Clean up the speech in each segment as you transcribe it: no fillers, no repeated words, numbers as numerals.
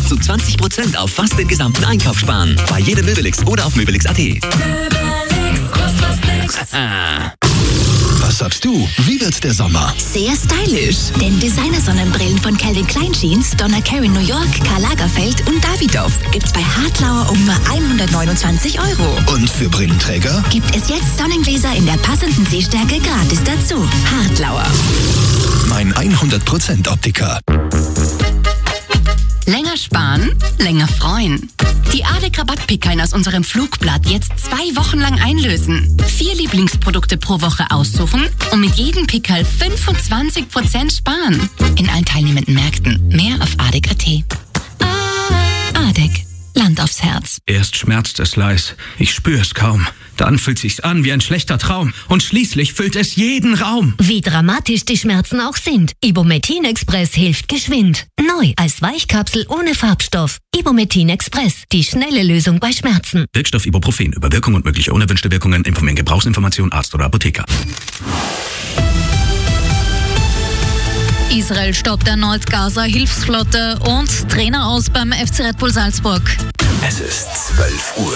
zu 20% auf fast den gesamten Einkauf sparen. Bei jedem Möbelix oder auf Möbelix.at. Was sagst du? Wie wird der Sommer? Sehr stylisch. Denn Designer-Sonnenbrillen von Calvin Klein Jeans, Donna Karan New York, Karl Lagerfeld und Davidoff gibt's bei Hartlauer um nur 129 €. Und für Brillenträger? Gibt es jetzt Sonnengläser in der passenden Sehstärke gratis dazu. Hartlauer. Mein 100% Optiker. Länger sparen, länger freuen. Die ADEC-Rabattpickeln aus unserem Flugblatt jetzt 2 Wochen lang einlösen. 4 Lieblingsprodukte pro Woche aussuchen und mit jedem Pickel 25% sparen. In allen teilnehmenden Märkten. Mehr auf ADEC.at. ADEC. Land aufs Herz. Erst schmerzt es leis, ich spür's kaum. Dann fühlt sich's an wie ein schlechter Traum. Und schließlich füllt es jeden Raum. Wie dramatisch die Schmerzen auch sind. Ibumetin Express hilft geschwind. Neu als Weichkapsel ohne Farbstoff. Ibumetin Express. Die schnelle Lösung bei Schmerzen. Wirkstoff Ibuprofen. Über Wirkung und mögliche unerwünschte Wirkungen informieren Gebrauchsinformation, Arzt oder Apotheker. Israel stoppt erneut Gaza-Hilfsflotte und Trainer aus beim FC Red Bull Salzburg. Es ist 12 Uhr.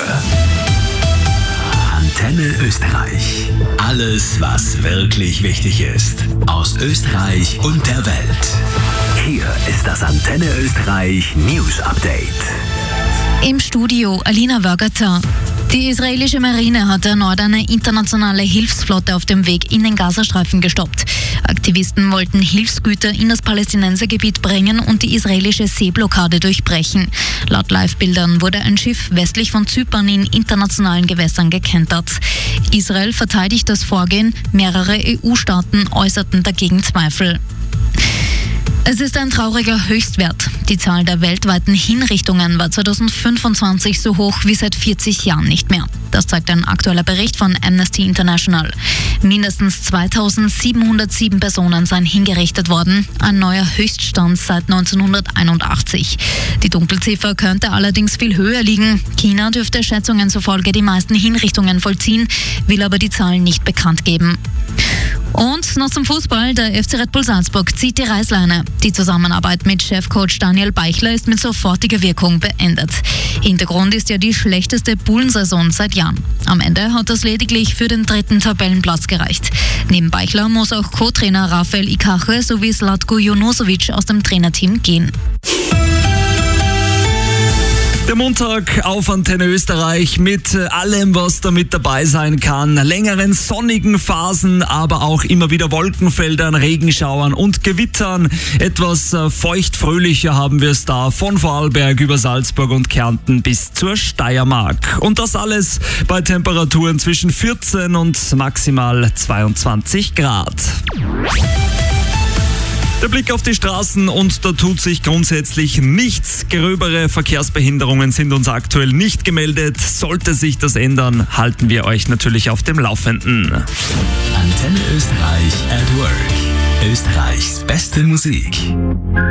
Antenne Österreich. Alles, was wirklich wichtig ist. Aus Österreich und der Welt. Hier ist das Antenne Österreich News Update. Im Studio Alina Wörgerter. Die israelische Marine hat erneut eine internationale Hilfsflotte auf dem Weg in den Gazastreifen gestoppt. Aktivisten wollten Hilfsgüter in das Palästinensergebiet bringen und die israelische Seeblockade durchbrechen. Laut Live-Bildern wurde ein Schiff westlich von Zypern in internationalen Gewässern gekentert. Israel verteidigt das Vorgehen, mehrere EU-Staaten äußerten dagegen Zweifel. Es ist ein trauriger Höchstwert. Die Zahl der weltweiten Hinrichtungen war 2025 so hoch wie seit 40 Jahren nicht mehr. Das zeigt ein aktueller Bericht von Amnesty International. Mindestens 2707 Personen seien hingerichtet worden, ein neuer Höchststand seit 1981. Die Dunkelziffer könnte allerdings viel höher liegen. China dürfte Schätzungen zufolge die meisten Hinrichtungen vollziehen, will aber die Zahlen nicht bekannt geben. Und noch zum Fußball. Der FC Red Bull Salzburg zieht die Reißleine. Die Zusammenarbeit mit Chefcoach Daniel Beichler ist mit sofortiger Wirkung beendet. Hintergrund ist ja die schlechteste Bullensaison seit Jahren. Am Ende hat das lediglich für den 3. Tabellenplatz gereicht. Neben Beichler muss auch Co-Trainer Rafael Ikache sowie Zlatko Jonosovic aus dem Trainerteam gehen. Der Montag auf Antenne Österreich mit allem, was da mit dabei sein kann. Längeren sonnigen Phasen, aber auch immer wieder Wolkenfeldern, Regenschauern und Gewittern. Etwas feucht-fröhlicher haben wir es da von Vorarlberg über Salzburg und Kärnten bis zur Steiermark. Und das alles bei Temperaturen zwischen 14 und maximal 22 Grad. Der Blick auf die Straßen und da tut sich grundsätzlich nichts. Gröbere Verkehrsbehinderungen sind uns aktuell nicht gemeldet. Sollte sich das ändern, halten wir euch natürlich auf dem Laufenden. Antenne Österreich at Work. Österreichs beste Musik.